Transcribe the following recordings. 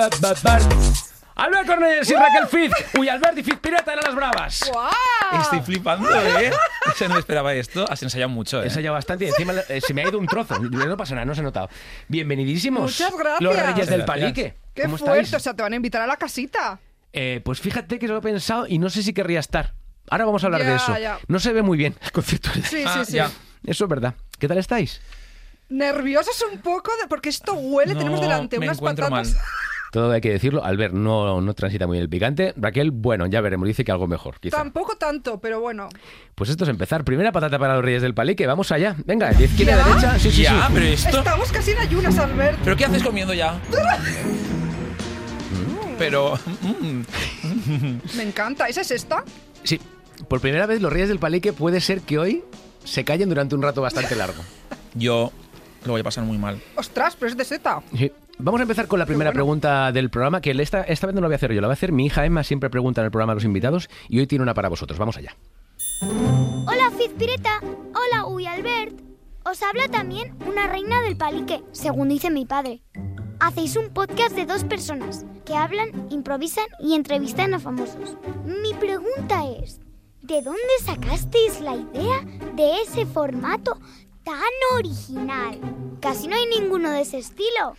Albert Cornellers y Raquel Fiz. Uy, Albert y Fiz Pireta eran las bravas. ¡Guau! Estoy flipando, ¿eh? Se no me esperaba esto. Has ensayado mucho, ¿eh? He ensayado bastante y encima se me ha ido un trozo. No pasa nada, no se ha notado. Bienvenidísimos. Muchas gracias. Los Reyes del Gracias. Palique. ¡Qué ¿Cómo fuerte! estáis? O sea, te van a invitar a la casita. Pues fíjate que lo he pensado y no sé si querría estar. Ahora vamos a hablar de eso. Ya. No se ve muy bien el concierto. Sí, Ah, sí. ya. Eso es verdad. ¿Qué tal estáis? Nerviosos un poco porque esto huele. No, Tenemos delante me unas encuentro patatas. mal. Todo hay que decirlo. Albert no transita muy bien el picante. Raquel, bueno, ya veremos. Dice que algo mejor, quizá. Tampoco tanto, pero bueno. Pues esto es empezar. Primera patata para los Reyes del Palique. Vamos allá. Venga, de izquierda a ¿Ya? derecha. Sí. Ya, pero esto... Estamos casi en ayunas, Albert. ¿Pero qué haces comiendo ya? Pero... Me encanta. ¿Esa es esta? Sí. Por primera vez los Reyes del Palique puede ser que hoy se callen durante un rato bastante largo. Yo lo voy a pasar muy mal. Ostras, pero es de seta. Sí. Vamos a empezar con la primera pregunta del programa, que esta vez no la voy a hacer yo, la va a hacer mi hija Emma, siempre pregunta en el programa a los invitados, y hoy tiene una para vosotros. Vamos allá. Hola, Fiz Pireta. Hola, Uy Albert. Os habla también una reina del palique, según dice mi padre. Hacéis un podcast de 2 personas que hablan, improvisan y entrevistan a famosos. Mi pregunta es, ¿de dónde sacasteis la idea de ese formato tan original? Casi no hay ninguno de ese estilo.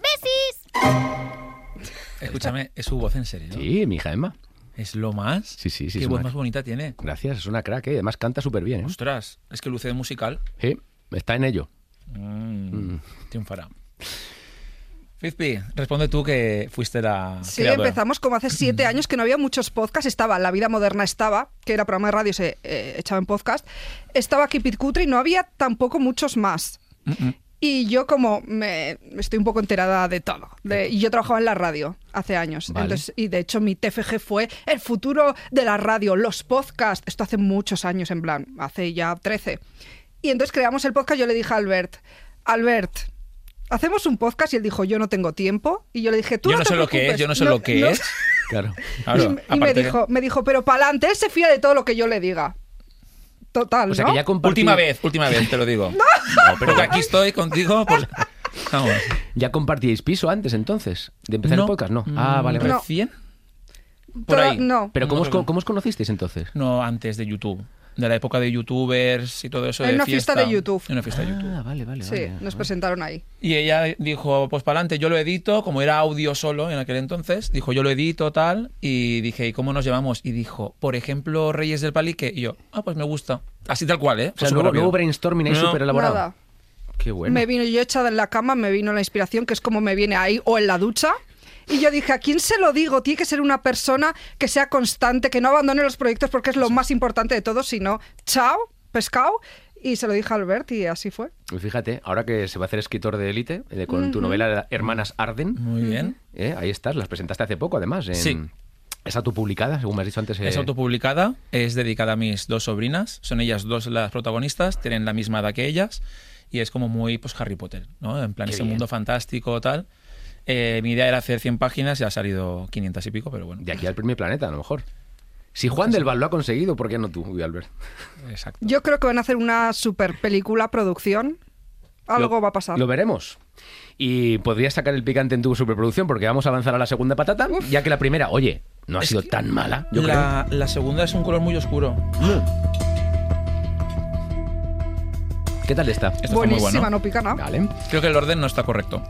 ¡Besis! Escúchame, ¿es su voz en serio? Sí, mi hija Emma. ¿Es lo más? Sí, Qué es voz una- más bonita tiene. Gracias, es una crack, además canta súper bien. Ostras, es que luce de musical. Sí, está en ello. Triunfará. Fizpi, responde tú que fuiste la Sí, creadora. empezamos como hace 7 años que no había muchos podcasts. Estaba La Vida Moderna, que era programa de radio, se echaba en podcast. Estaba Keep It Cutre y no había tampoco muchos más. Y yo como estoy un poco enterada de todo. Y yo trabajaba en la radio hace años. Vale. Entonces, y de hecho mi TFG fue el futuro de la radio, los podcasts. Esto hace muchos años, en plan, hace ya 13. Y entonces creamos el podcast. Yo le dije a Albert, hacemos un podcast, y él dijo, yo no tengo tiempo. Y yo le dije, tú Yo no no te sé lo que preocupes. es, yo no sé lo que no. es. Claro. Claro, Y me aparte- dijo, pero pa'lante, él se fía de todo lo que yo le diga. Total, O sea ¿no? que ya compartí... Última vez, te lo digo. No, pero que aquí estoy contigo, pues... Vamos. ¿Ya compartíais piso antes, entonces? ¿De empezar el podcast? No. Ah, vale, vale. No. ¿Recién? Por ahí. No. Pero No, ¿cómo os conocisteis entonces? No, antes de YouTube. De la época de youtubers y todo eso. En de una fiesta de YouTube. En una fiesta de YouTube. Ah, vale. Sí, nos presentaron ahí. Y ella dijo, pues para adelante, yo lo edito, como era audio solo en aquel entonces, dijo, yo lo edito, tal, y dije, ¿y cómo nos llevamos? Y dijo, por ejemplo, Reyes del Palique, y yo, pues me gusta. Así tal cual, ¿eh? O sea, luego brainstorming ahí No, súper elaborado. Nada. Qué bueno. Me vino yo echada en la cama, me vino la inspiración, que es como me viene ahí, o en la ducha. Y yo dije, ¿a quién se lo digo? Tiene que ser una persona que sea constante, que no abandone los proyectos porque es lo más importante de todo, sino chao, pescado. Y se lo dije a Albert y así fue. Y fíjate, ahora que se va a hacer escritor de élite, con tu novela Hermanas Arden, Muy bien. ahí estás, las presentaste hace poco además. Sí. Es autopublicada, según me has dicho antes. Es autopublicada, es dedicada a mis 2 sobrinas, son ellas 2 las protagonistas, tienen la misma edad que ellas, y es como muy pues Harry Potter, ¿no? En plan, Qué ese bien. mundo fantástico, tal. Mi idea era hacer 100 páginas y ha salido 500 y pico, pero bueno. De aquí al primer planeta, a lo mejor. Si Juan del Val lo ha conseguido, ¿por qué no tú, Uy, Albert? Exacto. Yo creo que van a hacer una super película, producción. Algo va a pasar. Lo veremos. Y podrías sacar el picante en tu superproducción porque vamos a avanzar a la segunda patata, ya que la primera, oye, no ha sido tan mala, yo creo. La segunda es un color muy oscuro. ¿Qué tal está? Esto está muy Buenísima, bueno. no pica nada. Vale. Creo que el orden no está correcto.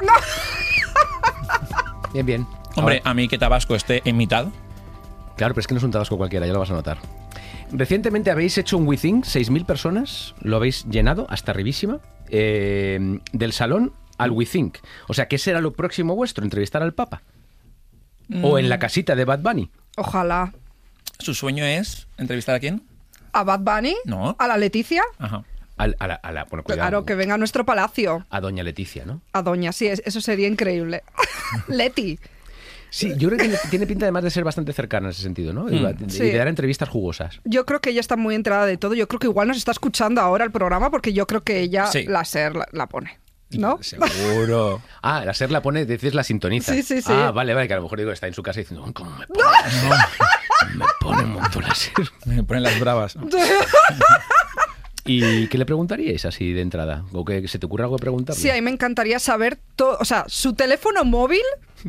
Bien, bien. Hombre, Ahora- a mí que Tabasco esté en mitad. Claro, pero es que no es un tabasco cualquiera, ya lo vas a notar. Recientemente habéis hecho un WeThink, 6.000 personas, lo habéis llenado hasta arribísima, del salón al WeThink. O sea, ¿qué será lo próximo vuestro? ¿Entrevistar al Papa? ¿O en la casita de Bad Bunny? Ojalá. Su sueño es entrevistar a quién. ¿A Bad Bunny? No. ¿A la Leticia? Ajá. Bueno, cuidado. Claro, que venga a nuestro palacio. A doña Leticia, ¿no? A Doña, sí, eso sería increíble. Leti. Sí, yo creo que tiene pinta además de ser bastante cercana en ese sentido, ¿no? Y Sí. de dar entrevistas jugosas. Yo creo que ella está muy enterada de todo. Yo creo que igual nos está escuchando ahora el programa porque yo creo que ella Sí. la SER la pone. ¿No? Seguro. Ah, la SER la pone, decís la sintoniza. Sí, sí, sí. Ah, vale, que a lo mejor digo, está en su casa diciendo, "Oh, ¿cómo me pone? Me pone un montón la SER. Me ponen las bravas. Y ¿Y qué le preguntaríais así de entrada? ¿O que se te ocurre algo de preguntarle? Sí, a mí me encantaría saber todo, o sea, su teléfono móvil,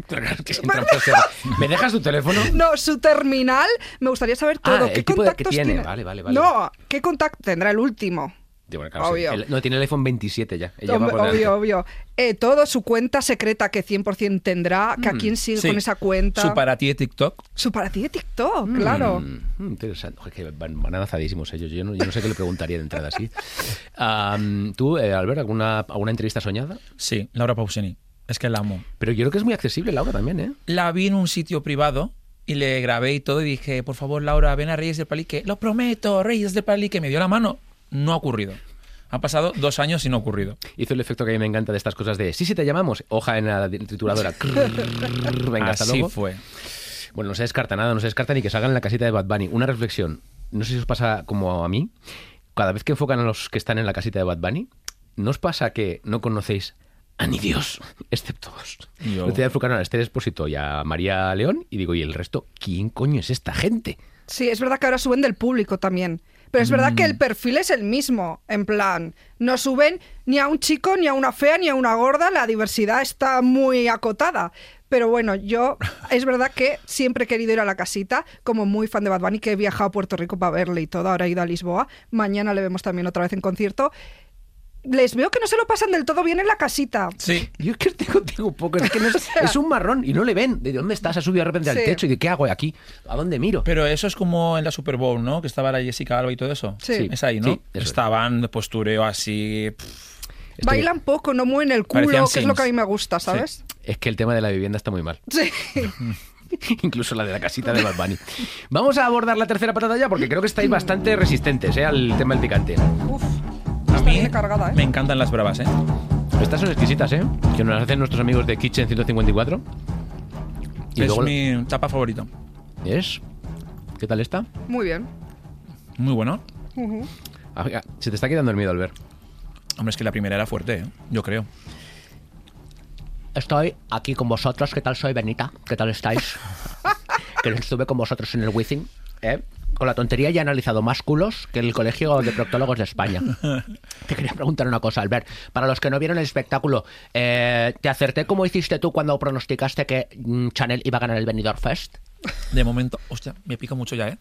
¿Me dejas tu teléfono? no, su terminal, me gustaría saber todo. el ¿Qué tipo de que contactos tiene. tiene? Vale. No, ¿qué contacto tendrá el último? Sí, bueno, claro, Obvio. sí. No, tiene el iPhone 27 ya. Ella va Hombre, por delante. obvio. Todo, su cuenta secreta que 100% tendrá, que a quién sigue Sí. con esa cuenta. Su para ti de TikTok. Su para ti de TikTok, claro. Interesante. Joder, que van avanzadísimos ellos. Yo no sé qué le preguntaría de entrada así. ¿Tú, Albert, alguna entrevista soñada? Sí, Laura Pausini. Es que la amo. Pero yo creo que es muy accesible, Laura, también, ¿eh? La vi en un sitio privado y le grabé y todo y dije, por favor, Laura, ven a Reyes del Palique. Lo prometo, Reyes del Palique. Me dio la mano. No ha ocurrido. Han pasado 2 años y no ha ocurrido. Hizo el efecto que a mí me encanta de estas cosas de sí, te llamamos, hoja en la trituradora. Venga, hasta Así luego. fue. Bueno, no se descarta nada, no se descarta ni que salgan en la casita de Bad Bunny. Una reflexión, no sé si os pasa como a mí, cada vez que enfocan a los que están en la casita de Bad Bunny, ¿no os pasa que no conocéis a ni Dios, excepto dos? Yo. El otro día enfocaron a Esther Expósito y a María León y digo, ¿y el resto? ¿Quién coño es esta gente? Sí, es verdad que ahora suben del público también. Pero es verdad que el perfil es el mismo. En plan, no suben ni a un chico, ni a una fea, ni a una gorda. La diversidad está muy acotada. Pero bueno, yo es verdad que siempre he querido ir a la casita, como muy fan de Bad Bunny, que he viajado a Puerto Rico para verle y todo. Ahora he ido a Lisboa. Mañana le vemos también otra vez en concierto. Les veo que no se lo pasan del todo bien en la casita. Sí. Yo es que estoy contigo un poco, es que no es, es un marrón y no le ven. ¿De dónde estás? Ha subido de repente al Sí. techo y ¿de qué hago aquí? ¿A dónde miro? Pero eso es como en la Super Bowl, ¿no? Que estaba la Jessica Alba y todo eso. Sí. Es ahí, ¿no? Sí, eso es. Estaban de postureo así. Bailan poco, no mueven el culo, Parecían que es lo Sims. que a mí me gusta, ¿sabes? Es que el tema de la vivienda está muy mal. Sí. Incluso la de la casita de Bad Bunny. Vamos a abordar la tercera patata ya porque creo que estáis bastante resistentes al tema del picante. Uf, A está mí bien cargada, ¿eh? me encantan las bravas, ¿eh? Estas son exquisitas, ¿eh? Que nos hacen nuestros amigos de Kitchen 154. Y Es luego mi tapa favorita. ¿Es? ¿Qué tal está? Muy bien. Muy bueno. Ujú. Se te está quedando el miedo, Albert. Hombre, es que la primera era fuerte, ¿eh? Yo creo. Estoy aquí con vosotros. ¿Qué tal soy, Benita? ¿Qué tal estáis? Que estuve con vosotros en el Wizzing, ¿eh? Con la tontería ya he analizado más culos que el Colegio de Proctólogos de España. Te quería preguntar una cosa, Albert. Para los que no vieron el espectáculo, ¿te acerté como hiciste tú cuando pronosticaste que Chanel iba a ganar el Benidorm Fest? De momento... Hostia, me pica mucho ya, ¿eh?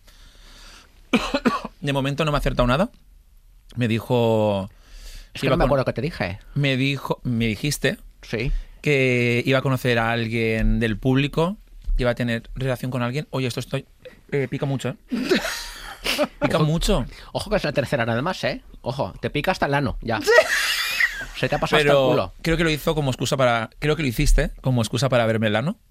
De momento no me ha acertado nada. Me dijo... Es que no me acuerdo qué te dije. Me dijiste Sí. que iba a conocer a alguien del público, que iba a tener relación con alguien. Oye, esto pica mucho, ¿eh? Pica mucho. Ojo que es la tercera nada más, ¿eh? Ojo, te pica hasta el ano, ya. Se te ha pasado hasta el Pero culo. creo que lo hizo como excusa para... Creo que lo hiciste como excusa para verme el ano.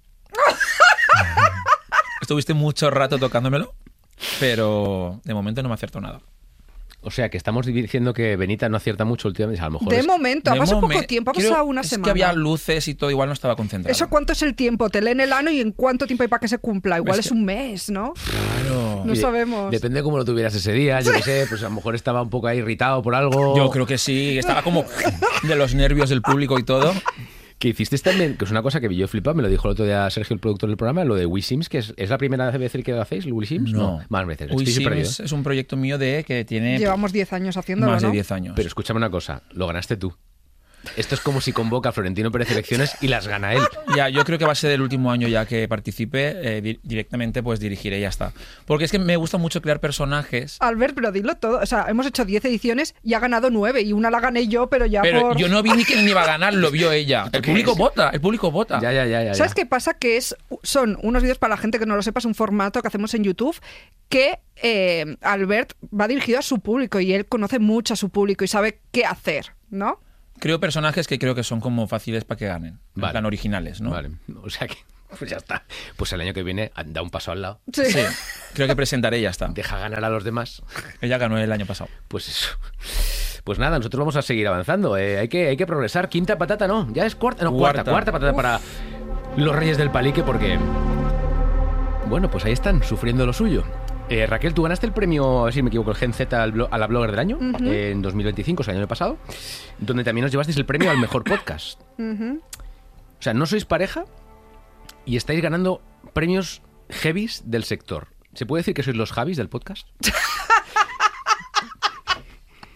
Estuviste mucho rato tocándomelo, pero de momento no me acertó nada. O sea, que estamos diciendo que Benita no acierta mucho últimamente. A lo mejor De es- momento, ha De pasado poco momen- tiempo, ha creo- pasado una es semana. que había luces y todo, igual no estaba concentrado. ¿Eso cuánto es el tiempo? Te leen el ano y en cuánto tiempo hay para que se cumpla. Igual Es es que- un mes, ¿no? Claro. No sabemos. Depende de cómo lo tuvieras ese día. Yo qué sé, pues a lo mejor estaba un poco ahí irritado por algo. Yo creo que sí, estaba como de los nervios del público y todo. Que hicisteis también, que es una cosa que yo flipaba, me lo dijo el otro día Sergio, el productor del programa, lo de WeSims, que es la primera vez que lo hacéis, WeSims. No. Más veces. Uy, Estoy sí, perdido. es un proyecto mío que tiene Llevamos 10 años haciéndolo, más ¿no? de 10 años. Pero escúchame una cosa, lo ganaste tú. Esto es como si convoca a Florentino Pérez elecciones y las gana él. Ya, yo creo que va a ser el último año ya que participe, directamente pues dirigiré y ya está. Porque es que me gusta mucho crear personajes. Albert, pero dilo todo. O sea, hemos hecho 10 ediciones y ha ganado 9. Y una la gané yo, pero ya Pero por... yo no vi ni quién iba a ganar, lo vio ella. El público vota, el público vota. Ya. ¿Sabes qué pasa? Que son unos vídeos, para la gente que no lo sepa, es un formato que hacemos en YouTube que Albert va dirigido a su público y él conoce mucho a su público y sabe qué hacer, ¿no? Creo personajes que creo que son como fáciles para que ganen. En Vale. plan originales, ¿no? Vale, o sea que, pues ya está. Pues el año que viene da un paso al lado. Sí. Sí, creo que presentaré y ya está. Deja ganar a los demás. Ella ganó el año pasado. Pues eso. Pues nada, nosotros vamos a seguir avanzando. Hay que progresar. Quinta patata, no. Ya es cuarta. No, cuarta patata para los Reyes del Palique, porque... Bueno, pues ahí están, sufriendo lo suyo. Raquel, tú ganaste el premio, si me equivoco, el Gen Z a la Blogger del Año en 2025, o sea, el año pasado, donde también os llevasteis el premio al mejor podcast. O sea, no sois pareja y estáis ganando premios heavies del sector. ¿Se puede decir que sois los Javis del podcast?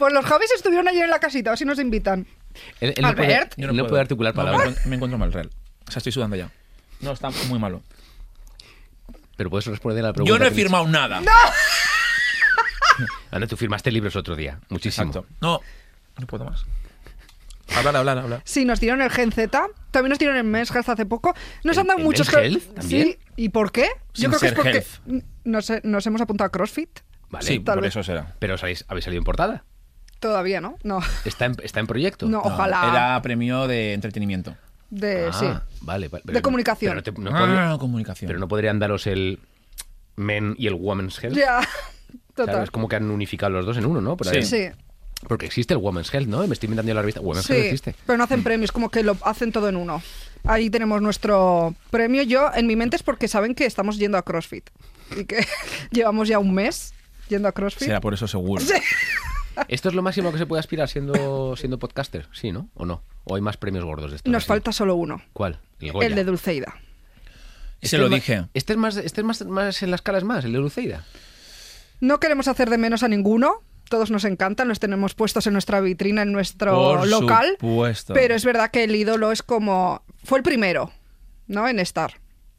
Pues los Javis estuvieron ayer en la casita, a ver si nos invitan. Él no puede, Albert. Yo no puede articular No, palabras. me encuentro mal, real. O sea, estoy sudando ya. No, está muy malo. Pero puedes responder a la pregunta. Yo no he que firmado nada. Ah, no, tú firmaste libros otro día. Muchísimo. Exacto. No puedo más. Hablar. Sí, nos dieron el Gen Z, también nos dieron el Men's Health hace poco. Nos han dado ¿El muchos... Men's Health también? Sí, ¿y por qué? Sin Yo creo que es ser porque health. nos hemos apuntado a CrossFit. Vale. Sí, tal por vez. eso será. Pero habéis salido en portada. Todavía, ¿no? No, ¿Está en proyecto? no, ojalá. Era premio de entretenimiento. Sí. Vale. De comunicación. Pero no Comunicación. pero no podrían daros el Men y el Women's Health. Ya, Claro, total. es como que han unificado los dos en uno, ¿no? Por ahí. Sí, Porque existe el Women's Health, ¿no? Me estoy inventando la revista. Women's sí, Health existe. pero no hacen premios, como que lo hacen todo en uno. Ahí tenemos nuestro premio. Yo, en mi mente, es porque saben que estamos yendo a CrossFit y que llevamos ya un mes yendo a CrossFit. Será por eso seguro. Sí. ¿Esto es lo máximo que se puede aspirar siendo podcaster? Sí, ¿no? ¿O no? ¿O hay más premios gordos de esto? Nos falta solo uno, ¿Cuál? El Goya. el de Dulceida. Se lo es más- dije. Este es más en la escala, es más, el de Dulceida. No queremos hacer de menos a ninguno. Todos nos encantan, los tenemos puestos en nuestra vitrina, en nuestro Por local. supuesto. Pero es verdad que el ídolo es como... Fue el primero, ¿no? En estar.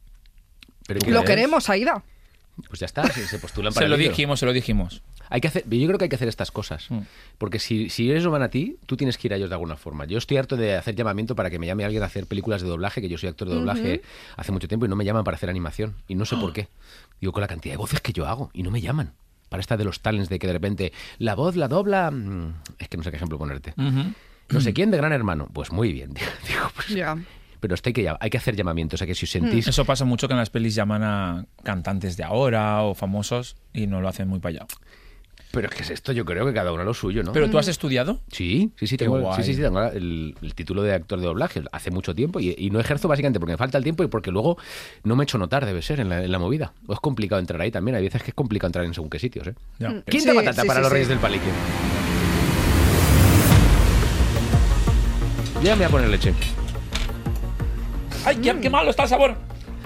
Pero Lo ¿qué queremos, Aida. es? Pues ya está, se postulan para Se lo el vídeo. dijimos. Hay que hacer, yo creo que hay que hacer estas cosas. Mm. Porque si ellos no van a ti, tú tienes que ir a ellos de alguna forma. Yo estoy harto de hacer llamamiento para que me llame alguien a hacer películas de doblaje, que yo soy actor de doblaje hace mucho tiempo y no me llaman para hacer animación. Y no sé por qué. Digo, con la cantidad de voces que yo hago y no me llaman. Para esta de los talents de que de repente la voz la dobla... Es que no sé qué ejemplo ponerte. No sé quién de Gran Hermano. Pues muy bien. Digo, pues, Ya. pero esto hay que hacer llamamientos. O sea, que si os sentís... Eso pasa mucho que en las pelis llaman a cantantes de ahora o famosos y no lo hacen muy para allá. Pero es que es esto, yo creo que cada uno a lo suyo, ¿no? ¿Pero tú has estudiado? Sí, Qué tengo, guay. sí, tengo el título de actor de doblaje hace mucho tiempo y no ejerzo básicamente porque me falta el tiempo y porque luego no me echo notar, debe ser, en la movida. O es complicado entrar ahí también, hay veces que es complicado entrar en según qué sitios, ¿eh? Ya. ¿Quién da Sí, patata sí, para sí, los sí. Reyes del Palique? Ya me voy a poner leche. ¡Ay, qué malo está el sabor!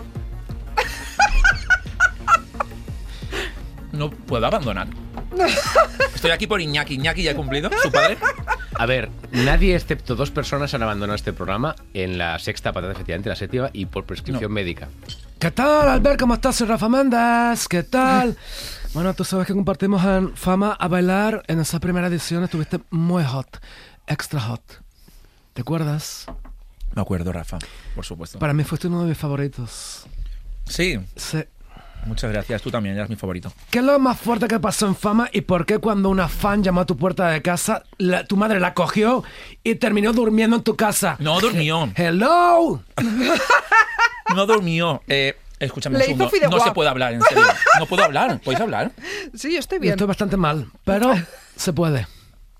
No puedo abandonar. Estoy aquí por Iñaki. Iñaki ya ha cumplido, su padre. A ver, nadie excepto 2 personas han abandonado este programa en la sexta patata, efectivamente, la séptima, y por prescripción médica. ¿Qué tal, Albert? ¿Cómo estás? Soy Rafa Mendes. ¿Qué tal? Bueno, tú sabes que compartimos en Fama a Bailar. En esa primera edición estuviste muy hot. Extra hot. ¿Te acuerdas? Me acuerdo, Rafa, por supuesto. Para mí fuiste uno de mis favoritos. Sí, Sí. muchas gracias. Tú también eras mi favorito. ¿Qué es lo más fuerte que pasó en Fama y por qué cuando una fan llamó a tu puerta de casa, tu madre la cogió y terminó durmiendo en tu casa? No durmió. ¡Hello! No durmió. Escúchame Le un hizo segundo. fideuá. No se puede hablar, en serio. No puedo hablar. ¿Podéis hablar? Sí, yo estoy Yo bien. estoy bastante mal, pero se puede.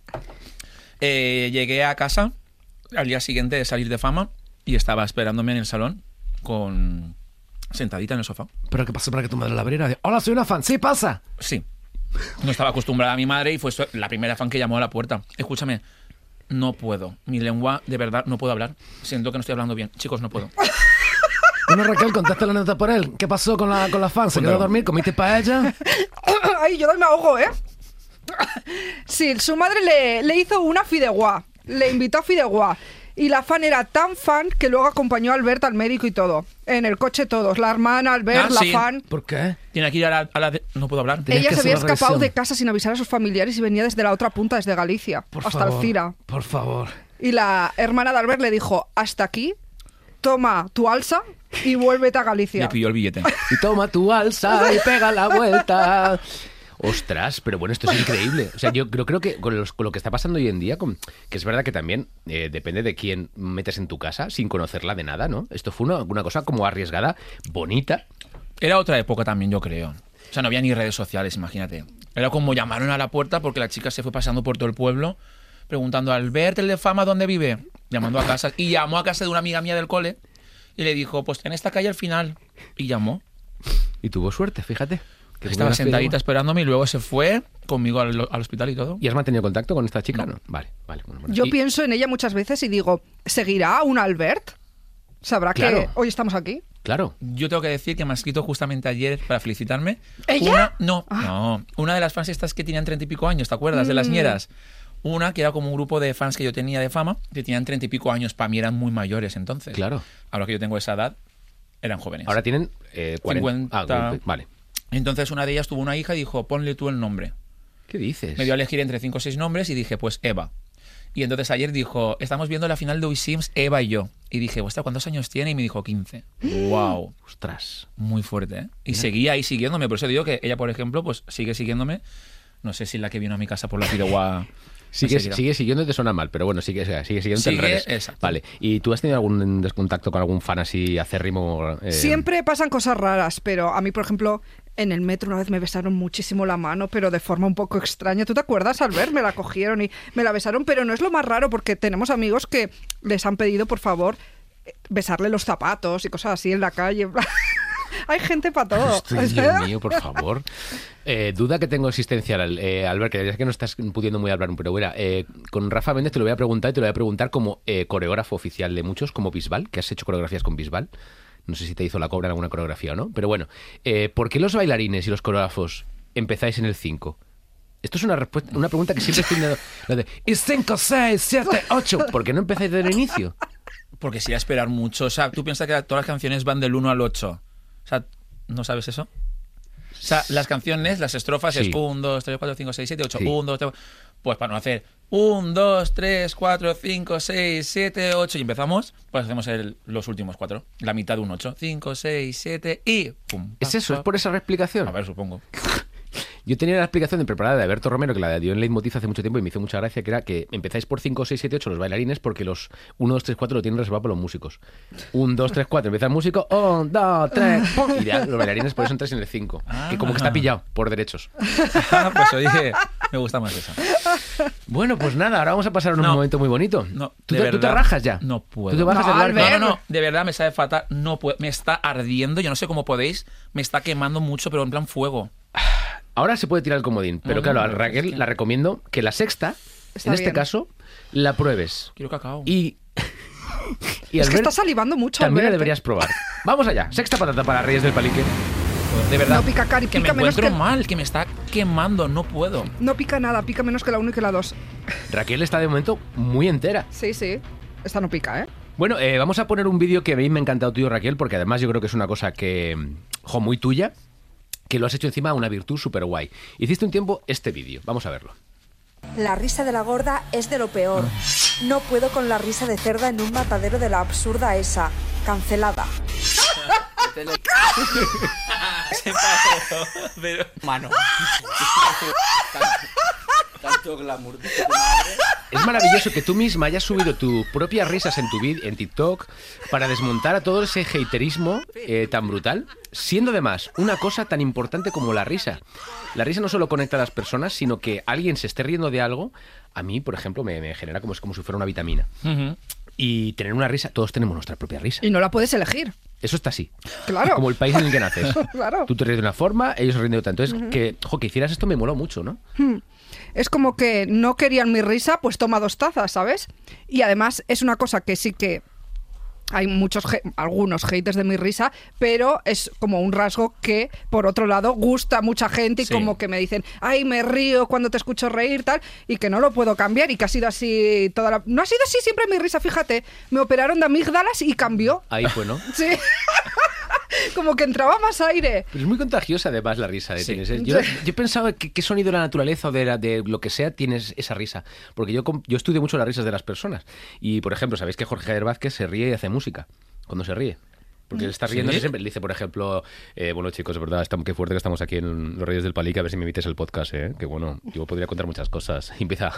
Llegué a casa al día siguiente de salir de Fama y estaba esperándome en el salón sentadita en el sofá. ¿Pero qué pasó para que tu madre la abriera? Hola, soy una fan. Sí, pasa. Sí. No estaba acostumbrada a mi madre y fue la primera fan que llamó a la puerta. Escúchame, no puedo. Mi lengua, de verdad, no puedo hablar. Siento que no estoy hablando bien. Chicos, no puedo. Bueno, Raquel, contaste la nota por él. ¿Qué pasó con la fan? ¿Se quedó a Cuéntalo. dormir? ¿Comiste paella? Ay, yo me ahogo, ¿eh? Sí, su madre le hizo una fideuá. Le invitó a fideuá. Y la fan era tan fan que luego acompañó a Albert al médico y todo. En el coche todos. La hermana, Albert, Ah, sí. la fan. ¿Por qué? Tiene que ir a la no puedo hablar. Tienes Ella que se hacer había una escapado revisión. de casa sin avisar a sus familiares y venía desde la otra punta, desde Galicia, Por hasta favor, Alcira. por favor. Y la hermana de Albert le dijo, hasta aquí, toma tu alza y vuélvete a Le Galicia. pidió el billete. Y toma tu alza y pega la vuelta. Ostras, pero bueno, esto es increíble. O sea, yo creo que con lo que está pasando hoy en día, que es verdad que también depende de quién metes en tu casa sin conocerla de nada, ¿no? Esto fue una cosa como arriesgada, bonita. Era otra época también, yo creo. O sea, no había ni redes sociales, imagínate. Era como llamaron a la puerta porque la chica se fue pasando por todo el pueblo preguntando, Albert, el de Fama, ¿dónde vive? Llamando a casa. Y llamó a casa de una amiga mía del cole y le dijo, pues en esta calle al final. Y llamó. Y tuvo suerte, fíjate. Que Estaba buena sentadita fideuá. esperándome y luego se fue conmigo al hospital y todo. ¿Y has mantenido contacto con esta chica? No. Vale. Bueno. Yo Y- pienso en ella muchas veces y digo, ¿seguirá un Albert? ¿Sabrá Claro. que hoy estamos aquí? Claro. Yo tengo que decir que me ha escrito justamente ayer para felicitarme. ¿Ella? No. Una de las fans estas que tenían 30 y pico años, ¿te acuerdas? De las ñeras. Una que era como un grupo de fans que yo tenía de Fama, que tenían 30 y pico años, para mí eran muy mayores entonces. Claro. Ahora que yo tengo esa edad, eran jóvenes. Ahora tienen 40. 50. Vale. Entonces una de ellas tuvo una hija y dijo, ponle tú el nombre. ¿Qué dices? Me dio a elegir entre 5 o 6 nombres y dije, pues Eva. Y entonces ayer dijo, estamos viendo la final de We Sims, Eva y yo. Y dije, ostras, ¿cuántos años tiene? Y me dijo 15. ¡Wow! Ostras. Muy fuerte, ¿eh? Y seguía ahí siguiéndome. Por eso digo que ella, por ejemplo, pues sigue siguiéndome. No sé si la que vino a mi casa por la Fideuá... Sigue siguiendo, te suena mal, pero bueno, sigue siguiendo en redes. Exacto. Vale. ¿Y tú has tenido algún descontacto con algún fan así acérrimo? Siempre pasan cosas raras, pero a mí, por ejemplo, en el metro una vez me besaron muchísimo la mano, pero de forma un poco extraña. ¿Tú te acuerdas, Albert? Me la cogieron y me la besaron, pero no es lo más raro porque tenemos amigos que les han pedido, por favor, besarle los zapatos y cosas así en la calle. Hay gente para todo. Dios mío, por favor. Duda que tengo existencial, Albert, que ya que no estás pudiendo muy hablar, pero bueno, con Rafa Méndez te lo voy a preguntar y te lo voy a preguntar como coreógrafo oficial de muchos, como Bisbal, que has hecho coreografías con Bisbal. No sé si te hizo la cobra en alguna coreografía o no, pero bueno, ¿por qué los bailarines y los coreógrafos empezáis en el 5? Esto es una pregunta que siempre estoy dando. Y 5, 6, 7, 8. ¿Por qué no empezáis desde el inicio? Porque sería esperar mucho. O sea, tú piensas que todas las canciones van del 1 al 8. O sea, ¿no sabes eso? O sea, las canciones, las estrofas Sí. es 1, 2, 3, 4, 5, 6, 7, 8. Sí. 1, 2, 3. Pues para no hacer 1, 2, 3, 4, 5, 6, 7, 8 y empezamos, pues hacemos los últimos 4. La mitad de un 8. 5, 6, 7 y pum. ¿Es eso? ¿Es por esa explicación? A ver, supongo. Yo tenía la explicación preparada de Alberto Romero, que la dio en Leitmotiv hace mucho tiempo y me hizo mucha gracia, que era que empezáis por 5, 6, 7, 8 los bailarines porque los 1, 2, 3, 4 lo tienen reservado para los músicos. 1, 2, 3, 4 empieza el músico, 1, 2, 3, ¡pum! Y ya los bailarines por eso entráis en el 5. Que como que está pillado por derechos. Pues oye, me gusta más esa. Bueno, pues nada, ahora vamos a pasar a un No. momento muy bonito. No, ¿Tú de te verdad, rajas ya? No puedo. ¿Tú te bajas No, del barco? Albert. No, de verdad me sabe fatal. No puedo. Me está ardiendo. Yo no sé cómo podéis. Me está quemando mucho, pero en plan fuego. Ahora se puede tirar el comodín, pero No, claro, a no, Raquel es que- la recomiendo que la sexta, Está en este bien. caso, la pruebes. Quiero cacao. Y Es que Albert, está salivando mucho, también la Albert, deberías probar. Vamos allá, sexta patata para Reyes del Palique. De verdad. No pica cari, que me pica menos encuentro que- mal, que me está quemando. No puedo. No pica nada, pica menos que la 1 y que la 2. Raquel está de momento muy entera. Sí, sí. Esta no pica, ¿eh? Bueno, vamos a poner un vídeo que a mí me ha encantado tuyo, Raquel, porque además yo creo que es una cosa que, muy tuya, que lo has hecho encima una virtud súper guay. Hiciste un tiempo este vídeo, vamos a verlo. La risa de la gorda es de lo peor. No puedo con la risa de cerda en un matadero de la absurda esa. Cancelada. Se pasó. Pero... Mano. Tanto glamour de tu madre. Es maravilloso que tú misma hayas subido tus propias risas en tu en TikTok para desmontar a todo ese haterismo tan brutal, siendo además una cosa tan importante como la risa. La risa no solo conecta a las personas, sino que alguien se esté riendo de algo, a mí, por ejemplo, me genera como si fuera una vitamina. Y tener una risa, todos tenemos nuestra propia risa. Y no la puedes elegir. Eso está así. Claro. Como el país en el que naces. Claro. Tú te ríes de una forma, ellos se ríen de otra. Entonces, que hicieras esto me moló mucho, ¿no? Es como que no querían mi risa, pues toma 2 tazas, ¿sabes? Y además es una cosa que sí que hay algunos haters de mi risa, pero es como un rasgo que, por otro lado, gusta a mucha gente y Sí. como que me dicen, ay, me río cuando te escucho reír, tal, y que no lo puedo cambiar y que ha sido así toda la... No ha sido así siempre mi risa, fíjate. Me operaron de amígdalas y cambió. Ahí fue, ¿no? Sí. Como que entraba más aire. Pero es muy contagiosa además la risa de Sí. tienes. Yo he pensado que qué sonido de la naturaleza o de lo que sea tienes esa risa. Porque yo estudio mucho las risas de las personas. Y, por ejemplo, sabéis que Jorge Javier Vázquez se ríe y hace música cuando se ríe. Porque él está riendo ¿Sí? siempre. Le dice, por ejemplo, bueno, chicos, es verdad, qué fuerte que estamos aquí en Los Reyes del Palique, a ver si me invites el podcast, ¿eh? Que bueno, yo podría contar muchas cosas. Y empieza...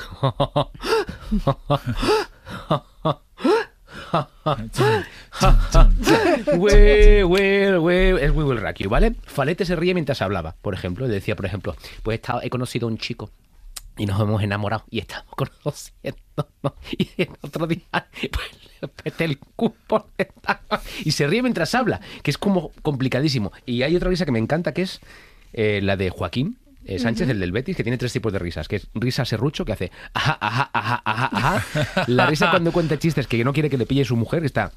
We will rock you, ¿vale? Falete se ríe mientras hablaba, por ejemplo. Le decía, por ejemplo, pues he conocido a un chico y nos hemos enamorado y estamos conociendo. Y el otro día, pues le peté el cupo. Y se ríe mientras habla, que es como complicadísimo. Y hay otra risa que me encanta, que es la de Joaquín Sánchez, el del Betis, que tiene 3 tipos de risas, que es risa serrucho, que hace ajá, ajá, ajá, ajá, ajá. La risa cuando cuenta chistes que no quiere que le pille su mujer, que está...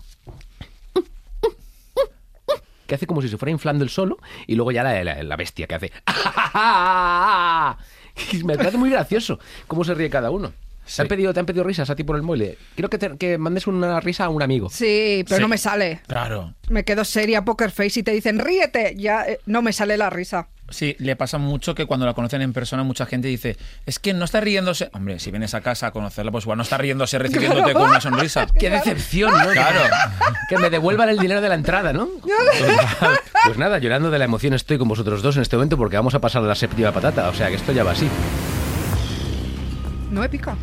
que hace como si se fuera inflando el solo, y luego ya la bestia, que hace... Y me parece muy gracioso cómo se ríe cada uno. ¿Te han pedido risas a ti por el móvil? Quiero que mandes una risa a un amigo. Sí, pero Sí. no me sale. Claro. Me quedo seria, poker face, y te dicen, ríete. Ya no me sale la risa. Sí, le pasa mucho que cuando la conocen en persona mucha gente dice, es que no está riéndose. Hombre, si vienes a casa a conocerla, pues igual no está riéndose recibiéndote con una sonrisa. ¡Qué decepción, ¿no? Claro. Que me devuelvan el dinero de la entrada, ¿no? Pues nada, llorando de la emoción estoy con vosotros dos en este momento porque vamos a pasar a la séptima patata. O sea que esto ya va así. No me pica.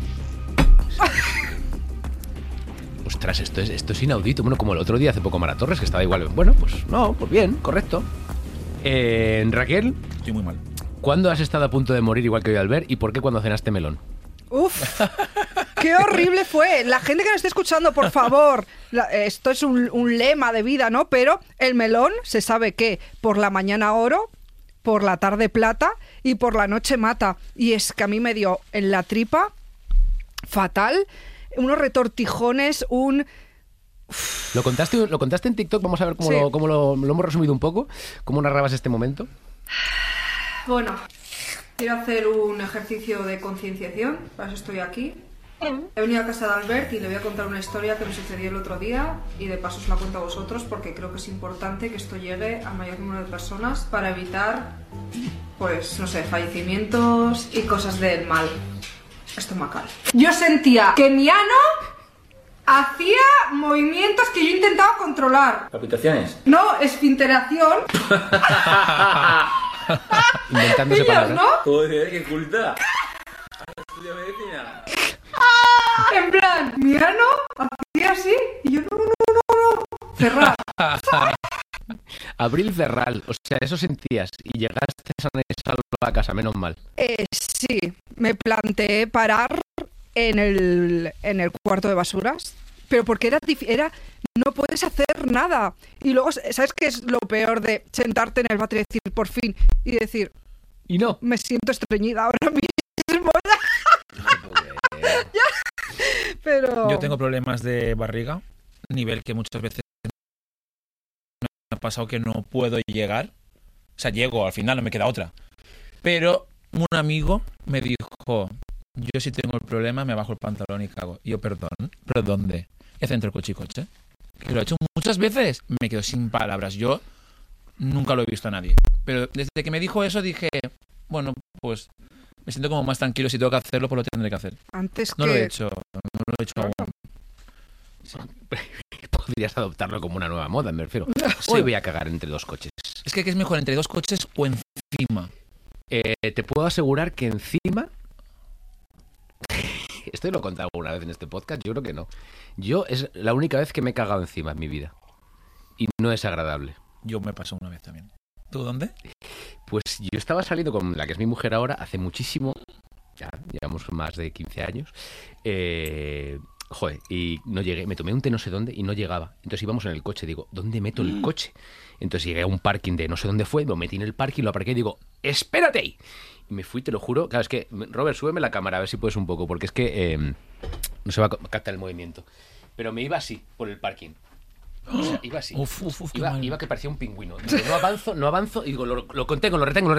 Ostras, esto es inaudito. Bueno, como el otro día hace poco Mara Torres, que estaba igual. Bueno, pues no, pues bien, correcto. Raquel, Estoy muy mal. ¿cuándo has estado a punto de morir igual que hoy Albert y por qué cuando cenaste melón? Uf, qué horrible fue. La gente que nos esté escuchando, por favor, esto es un lema de vida, ¿no? Pero el melón se sabe que por la mañana oro, por la tarde plata y por la noche mata. Y es que a mí me dio en la tripa fatal, unos retortijones, ¿Lo contaste en TikTok? Vamos a ver cómo, Sí. cómo lo hemos resumido un poco. ¿Cómo narrabas este momento? Bueno, quiero hacer un ejercicio de concienciación, para eso estoy aquí. He venido a casa de Albert y le voy a contar una historia que me sucedió el otro día y de paso os la cuento a vosotros porque creo que es importante que esto llegue al mayor número de personas para evitar, pues, no sé, fallecimientos y cosas del mal estomacal. Yo sentía que mi ano hacía movimientos que yo intentaba controlar. ¿Palpitaciones? No, esfinteración. Inventándose Pillas, palabras. ¿no? Joder, qué culta. Estudia medicina. En plan, mi ano hacía así y yo no. Cerrar. Abril Cerral, o sea, eso sentías y llegaste sana y salva a casa, menos mal. Sí, me planteé parar en el cuarto de basuras, pero porque era no puedes hacer nada. Y luego, ¿sabes qué es lo peor de sentarte en el váter y decir por fin? Y decir, Y no. me siento estreñida ahora mismo. Ya. Pero... Yo tengo problemas de barriga, nivel que muchas veces me ha pasado que no puedo llegar. O sea, llego, al final no me queda otra. Pero un amigo me dijo, yo si tengo el problema me bajo el pantalón y cago. Y yo, perdón, ¿pero dónde? Y hace entre el coche y coche. Que lo he hecho muchas veces, me quedo sin palabras. Yo nunca lo he visto a nadie. Pero desde que me dijo eso dije, bueno, pues me siento como más tranquilo. Si tengo que hacerlo, pues lo tendré que hacer. Antes No que... lo he hecho, no lo he hecho aún. Podrías adoptarlo como una nueva moda, me refiero. Hoy voy a cagar entre dos coches. Es que ¿qué es mejor, entre dos coches o encima? Te puedo asegurar que encima... Esto lo he contado alguna vez en este podcast, yo creo que no. Yo es la única vez que me he cagado encima en mi vida. Y no es agradable. Yo me pasó una vez también. ¿Tú dónde? Pues yo estaba saliendo con la que es mi mujer ahora hace muchísimo, ya llevamos más de 15 años, y no llegué, me tomé un té no sé dónde y no llegaba. Entonces íbamos en el coche, digo, ¿dónde meto el coche? Entonces llegué a un parking de no sé dónde fue, lo metí en el parking, lo aparqué y digo, ¡espérate! Y me fui, te lo juro. Claro, es que, Robert, súbeme la cámara a ver si puedes un poco, porque es que no se va a captar el movimiento. Pero me iba así, por el parking. O sea, iba así. Qué mal. Iba que parecía un pingüino. Digo, no avanzo. Y digo, lo contengo, lo retengo.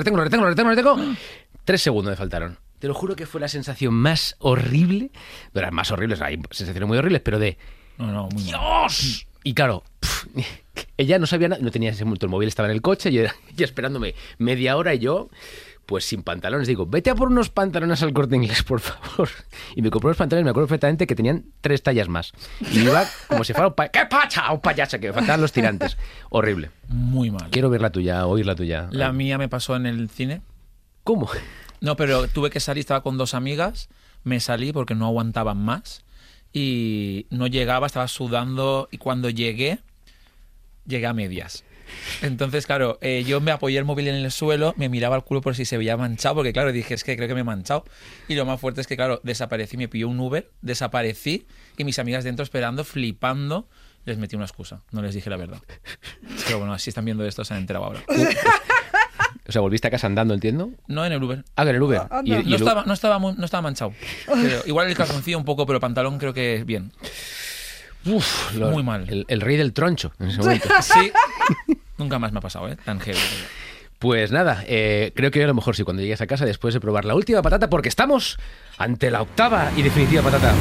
3 segundos me faltaron. Te lo juro que fue la sensación más horrible. De las más horribles, hay sensaciones muy horribles, pero de... No, muy mal. ¡Dios! Y claro, ella no sabía nada, no tenía ese momento, el móvil estaba en el coche, yo esperándome media hora y yo... Pues sin pantalones, digo, vete a por unos pantalones al Corte Inglés, por favor. Y me compré unos pantalones, me acuerdo perfectamente que tenían 3 tallas más. Y iba como si fuera un ¡qué pacha! Un payaso, que me faltaban los tirantes. Horrible. Muy mal. Quiero ver la tuya, oír la tuya. La mía me pasó en el cine. ¿Cómo? No, pero tuve que salir, estaba con 2 amigas, me salí porque no aguantaban más y no llegaba, estaba sudando y cuando llegué a medias. Entonces, claro, yo me apoyé el móvil en el suelo, me miraba el culo por si se veía manchado, porque claro, dije, es que creo que me he manchado. Y lo más fuerte es que, claro, desaparecí, me pilló un Uber, desaparecí y mis amigas dentro esperando, flipando, les metí una excusa, no les dije la verdad. Pero bueno, así están viendo esto, se han enterado ahora. O sea, volviste a casa andando, entiendo. No, en el Uber. Ah, en el Uber. No estaba manchado. Pero igual el calzoncillo un poco, pero el pantalón creo que bien. Uf, Muy mal. El rey del troncho en ese momento. Sí. Nunca más me ha pasado, tan heavy. Pues nada, creo que a lo mejor sí, cuando llegues a casa, después de probar la última patata, porque estamos ante la octava y definitiva patata.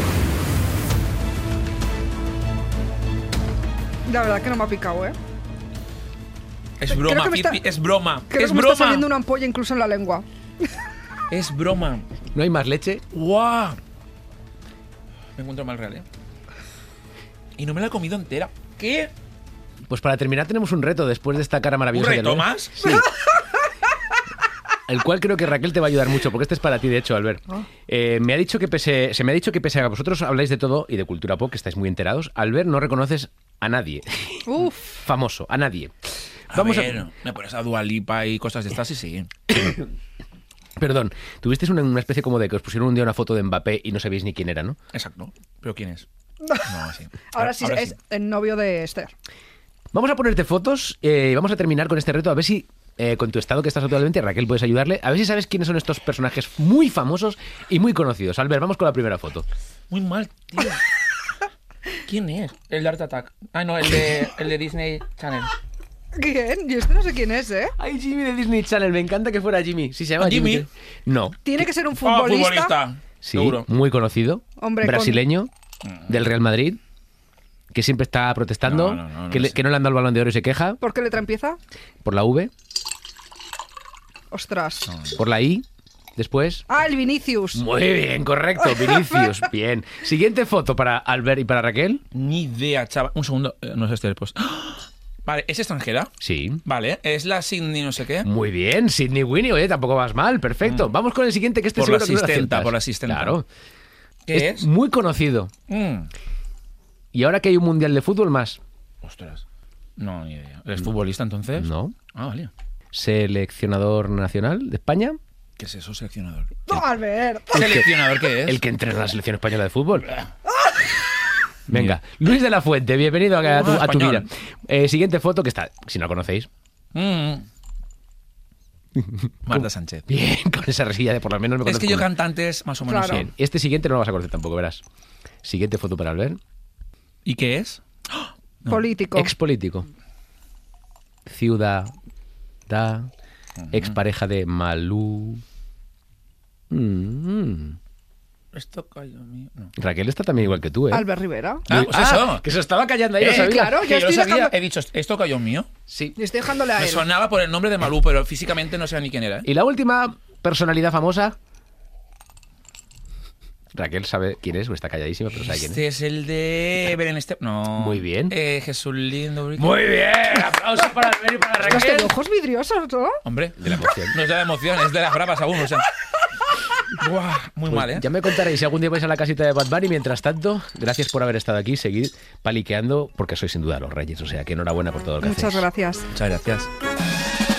La verdad que no me ha picado, ¿eh? Es broma, Creo que me Fizpi, es broma. Creo Es que me está broma. saliendo una ampolla incluso en la lengua. Es broma. ¿No hay más leche? ¡Guau! Me encuentro mal real, ¿eh? Y no me la he comido entera. ¿Qué? Pues para terminar tenemos un reto después de esta cara ¿Un maravillosa. reto Albert. más? Sí. El cual creo que Raquel te va a ayudar mucho, porque este es para ti, de hecho, Albert. Se me ha dicho que pese a que vosotros habláis de todo y de cultura pop, que estáis muy enterados, Albert, no reconoces a nadie. Uf. Famoso, a nadie. Vamos a ver, me pones a Dua Lipa y cosas de estas y sí. Perdón, tuvisteis una especie como de que os pusieron un día una foto de Mbappé y no sabéis ni quién era, ¿no? Exacto. ¿Pero quién es? No, sí. Ahora sí es el novio de Esther. Vamos a ponerte fotos y vamos a terminar con este reto, a ver si con tu estado que estás actualmente, Raquel, puedes ayudarle, a ver si sabes quiénes son estos personajes muy famosos y muy conocidos. Albert, vamos con la primera foto. Muy mal, tío. ¿Quién es? El de Art Attack. Ah, no, el de Disney Channel. ¿Quién? Yo no sé quién es, ¿eh? Ay, Jimmy de Disney Channel, me encanta que fuera Jimmy. ¿Sí se llama ¿Jimmy? No. Tiene que ser un Ah, futbolista. Sí, Seguro. muy conocido, Hombre, brasileño, del Real Madrid, que siempre está protestando, No, que no le han dado el Balón de Oro y se queja, ¿Por qué letra empieza? por la V, Ostras. por la I, después... Ah, el Vinicius. Muy bien, correcto, Vinicius, bien. Siguiente foto para Albert y para Raquel. Ni idea, chaval. Un segundo. No sé este pues. Vale, ¿es extranjera? Sí. Vale, es la Sydney no sé qué. Muy bien, Sidney Winnie, oye, tampoco vas mal, perfecto. Vamos con el siguiente, que este Por seguro la que no lo asistenta, aciertas. por la asistenta. Claro. ¿Qué es? Muy conocido. Y ahora que hay un mundial de fútbol más. Ostras. No, ni idea. ¿Eres futbolista entonces? No. Ah, vale. Seleccionador nacional de España. ¿Qué es eso, seleccionador? No, Albert. ¿Seleccionador qué es? El que entrena la selección española de fútbol. Venga, Luis de la Fuente, bienvenido a tu español. vida. Siguiente foto, que está, si no la conocéis. Marta Sánchez. Bien, con esa resilla de por lo menos me Es conozco que yo una. cantantes más o menos. Claro. Bien, este siguiente no lo vas a conocer tampoco, verás. Siguiente foto para Albert. ¿Y qué es? Político. Expolítico. Ciudad. Expareja de Malú. Esto cayó mío. No. Raquel está también igual que tú, ¿eh? Albert Rivera. Ah, pues eso. Que se estaba callando ahí, lo sabía. claro. Que Yo yo lo estoy sabía. dejando- He dicho, ¿esto cayó mío? Sí. Y estoy dejándole a Me él. sonaba por el nombre de Malú, pero físicamente no sé ni quién era. ¿Eh? Y la última personalidad famosa. Raquel sabe quién es, o está calladísima, pero sabe quién Este es. es el de Belén Esteban. No. Muy bien. Jesús Lindo. Muy bien, aplausos para Albert y para Ostras, Raquel. que ojos vidriosos, ¿no? Hombre, De la emoción. no es de la emoción, es de las bravas aún, o sea. Buah, muy Pues mal, ¿eh? ya me contaréis si algún día vais a la casita de Bad Bunny. Mientras tanto, gracias por haber estado aquí. Seguid paliqueando, porque sois sin duda los reyes. O sea, que enhorabuena por todo lo que Muchas hacéis. gracias. Muchas gracias.